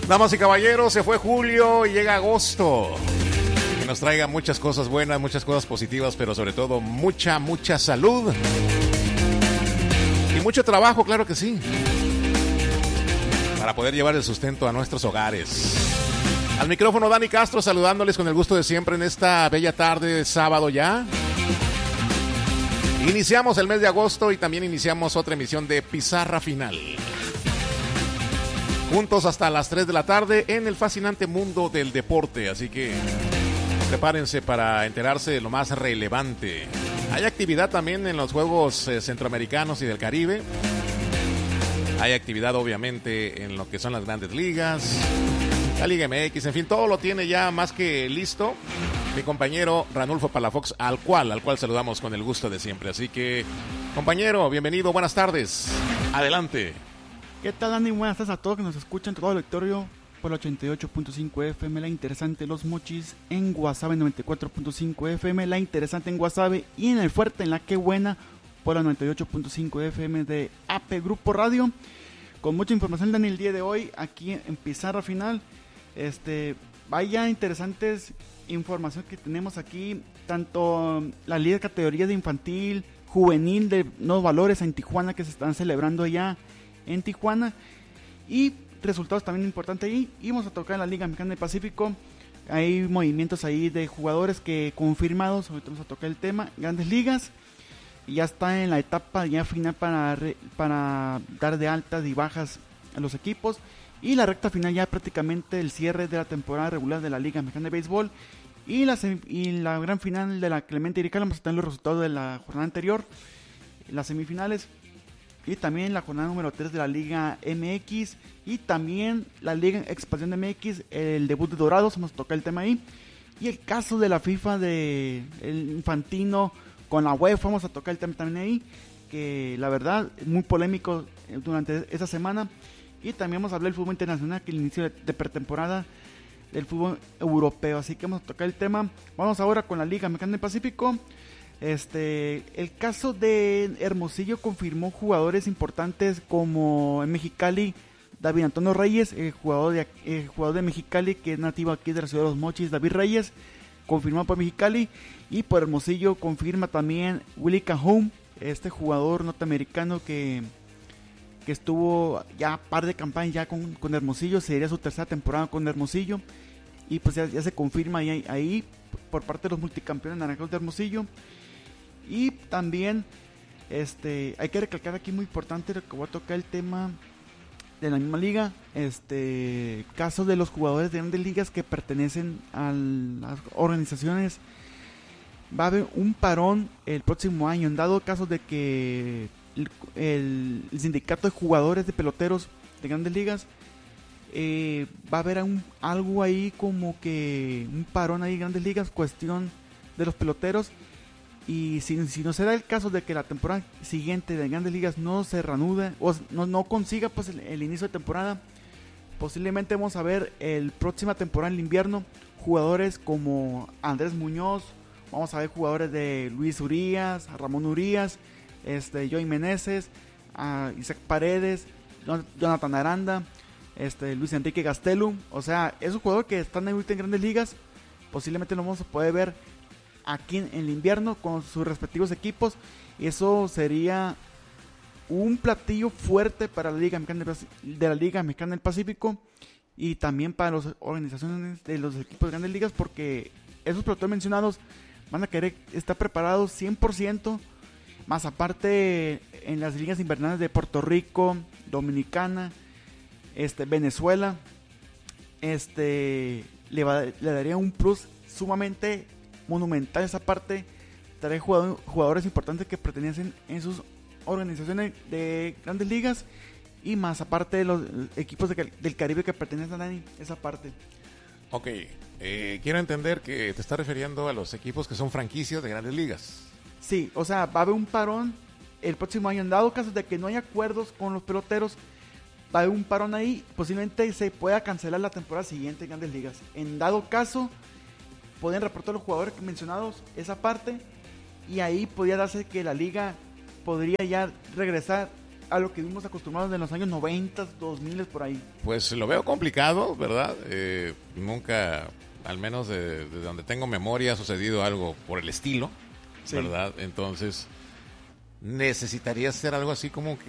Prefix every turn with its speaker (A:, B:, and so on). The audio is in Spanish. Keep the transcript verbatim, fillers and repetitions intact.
A: Damas y caballeros, se fue julio y llega agosto. Que nos traiga muchas cosas buenas, muchas cosas positivas, pero sobre todo mucha, mucha salud. Y mucho trabajo, claro que sí. Para poder llevar el sustento a nuestros hogares. Al micrófono Dani Castro, saludándoles con el gusto de siempre en esta bella tarde de sábado ya. Iniciamos el mes de agosto y también iniciamos otra emisión de Pizarra Final. Juntos hasta las tres de la tarde en el fascinante mundo del deporte, así que prepárense para enterarse de lo más relevante. Hay actividad también en los Juegos eh, Centroamericanos y del Caribe. Hay actividad obviamente en lo que son las grandes ligas, la Liga M X, en fin, todo lo tiene ya más que listo mi compañero Ranulfo Palafox, al cual, al cual saludamos con el gusto de siempre. Así que, compañero, bienvenido, buenas tardes, adelante.
B: ¿Qué tal, Dani? Buenas tardes a todos que nos escuchan, todo el auditorio por el ochenta y ocho punto cinco F M, la interesante Los Mochis, en Guasave noventa y cuatro punto cinco F M, la interesante en Guasave, y en el fuerte, en la Que Buena, por la noventa y ocho punto cinco F M de A P Grupo Radio. Con mucha información, Dani, el día de hoy, aquí en Pizarra Final. Este, vaya interesantes información que tenemos aquí, tanto la liga de categorías de infantil, juvenil de Nuevos Valores en Tijuana, que se están celebrando ya en Tijuana, y resultados también importantes ahí. Y vamos a tocar en la Liga Mexicana del Pacífico. Hay movimientos ahí de jugadores que confirmados, ahorita vamos a tocar el tema. Grandes Ligas, y ya está en la etapa ya final para, re, para dar de altas y bajas a los equipos, y la recta final ya prácticamente el cierre de la temporada regular de la Liga Mexicana de Béisbol, y la, y la gran final de la Clemente Irical. Vamos a tener los resultados de la jornada anterior, las semifinales, y también la jornada número tres de la Liga M X, y también la Liga Expansión de M X, el debut de Dorados, vamos a tocar el tema ahí, y el caso de la FIFA de el Infantino con la UEFA, vamos a tocar el tema también ahí, que la verdad es muy polémico durante esta semana. Y también vamos a hablar del fútbol internacional, que el inicio de, de pretemporada del fútbol europeo, así que vamos a tocar el tema. Vamos ahora con la Liga Mexicana del Pacífico. Este, el caso de Hermosillo confirmó jugadores importantes como en Mexicali, David Antonio Reyes, el jugador de, el jugador de Mexicali, que es nativo aquí de la ciudad de Los Mochis, David Reyes, confirmado por Mexicali. Y por Hermosillo confirma también Willy Cajón, este jugador norteamericano que, que estuvo ya par de campañas ya con, con Hermosillo. Sería su tercera temporada con Hermosillo, y pues ya, ya se confirma ahí, ahí por parte de los multicampeones naranjeros de Hermosillo. Y también este hay que recalcar aquí, muy importante, que voy a tocar el tema de la misma liga, este casos de los jugadores de grandes ligas que pertenecen a las organizaciones. Va a haber un parón el próximo año en dado caso de que el, el, el sindicato de jugadores de peloteros de grandes ligas eh, va a haber un, algo ahí como que un parón ahí en grandes ligas, cuestión de los peloteros. Y si, si no se da el caso de que la temporada siguiente de grandes ligas no se reanude o no, no consiga pues el, el inicio de temporada, posiblemente vamos a ver el próxima temporada en el invierno jugadores como Andrés Muñoz. Vamos a ver jugadores de Luis Urías, Ramón Urías, este, Joey Meneses, uh, Isaac Paredes, Jonathan Aranda, este, Luis Enrique Gastelum. O sea, esos jugadores que están ahorita en grandes ligas, posiblemente lo vamos a poder ver aquí en, en el invierno con sus respectivos equipos. Y eso sería un platillo fuerte para la Liga Mexicana de la Liga Mexicana del Pacífico, y también para las organizaciones de los equipos de grandes ligas, porque esos peloteros mencionados van a querer estar preparados cien por ciento, más aparte en las ligas invernales de Puerto Rico, Dominicana, este, Venezuela, este, le, va, le daría un plus sumamente monumental esa parte. Trae jugador, jugadores importantes que pertenecen en sus organizaciones de grandes ligas, y más aparte de los equipos de, del Caribe que pertenecen a esa parte.
A: Ok, eh, quiero entender que te estás refiriendo a los equipos que son franquicias de grandes ligas.
B: Sí, o sea, va a haber un parón el próximo año. En dado caso de que no haya acuerdos con los peloteros, va a haber un parón ahí. Posiblemente se pueda cancelar la temporada siguiente en grandes ligas. En dado caso, pueden reportar los jugadores mencionados esa parte, y ahí podría darse que la liga podría ya regresar a lo que vimos acostumbrados en los años noventa, dos mil, por ahí.
A: Pues lo veo complicado, ¿verdad? Eh, nunca, al menos de, de donde tengo memoria, ha sucedido algo por el estilo, sí. ¿Verdad? Entonces, necesitaría ser algo así como que